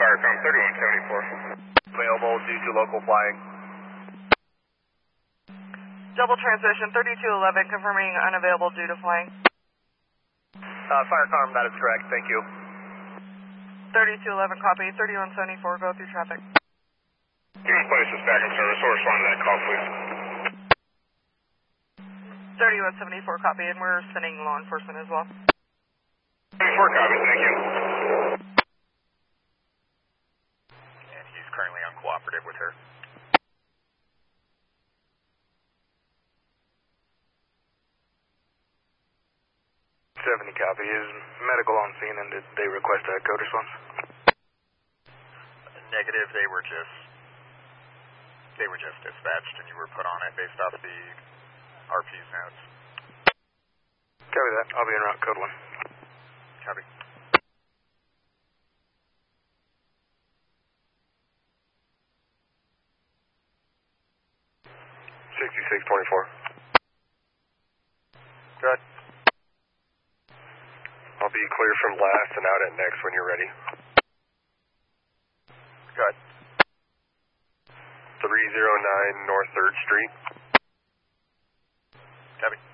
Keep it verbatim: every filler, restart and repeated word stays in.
Firecom thirty-one seventy-four. Available due to local flying. Double transition, thirty-two eleven, confirming unavailable due to flying. Uh, Firecom, that is correct. Thank you. thirty-two eleven, copy. thirty-one seventy-four, go through traffic. Human place is back in service. We'll respond to that call, please. thirty-one seventy-four, copy, and we're sending law enforcement as well. seventy-four, copy. Thank you. And he's currently uncooperative with her. seventy, copy. Is medical on scene and did they request a code response? Negative, they were just, they were just dispatched and you were put on it based off the R P's notes. Copy that. I'll be en route, code one. Copy. sixty-six twenty-four. Good. I'll be clear from last and out at next when you're ready. Good. three oh nine North third Street. Copy.